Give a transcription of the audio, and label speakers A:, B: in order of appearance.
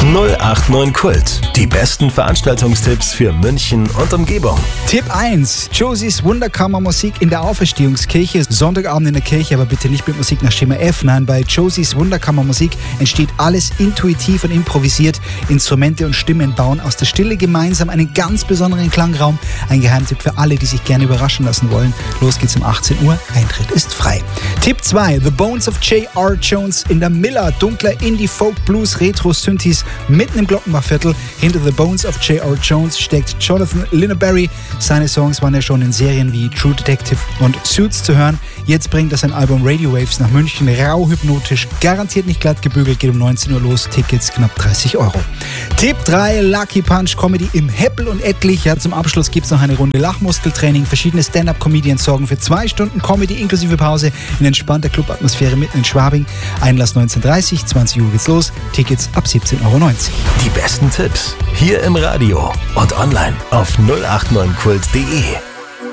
A: 089 Kult. Die besten Veranstaltungstipps für München und Umgebung.
B: Tipp 1. Josies Wunderkammer Musik in der Auferstehungskirche. Sonntagabend in der Kirche, aber bitte nicht mit Musik nach Schema F. Nein, bei Josies Wunderkammer Musik entsteht alles intuitiv und improvisiert. Instrumente und Stimmen bauen aus der Stille gemeinsam einen ganz besonderen Klangraum. Ein Geheimtipp für alle, die sich gerne überraschen lassen wollen. Los geht's um 18 Uhr. Eintritt ist frei. Tipp 2. The Bones of J.R. Jones in der Miller. Dunkler Indie, Folk, Blues, Retro, Synthes mitten im Glockenbachviertel. Hinter The Bones of J.R. Jones steckt Jonathan Lineberry. Seine Songs waren ja schon in Serien wie True Detective und Suits zu hören. Jetzt bringt er sein Album Radio Waves nach München. Rau, hypnotisch, garantiert nicht glatt gebügelt. Geht um 19 Uhr los. Tickets knapp 30 €. Tipp 3. Lucky Punch Comedy im Heppel und Etlich. Ja, zum Abschluss gibt es noch eine Runde Lachmuskeltraining. Verschiedene Stand-Up-Comedians sorgen für 2 Stunden Comedy inklusive Pause in entspannter Clubatmosphäre mitten in Schwabing. Einlass 19:30 20 Uhr geht's los. Tickets ab 17,90 €.
A: Die besten Tipps hier im Radio und online auf 089kult.de.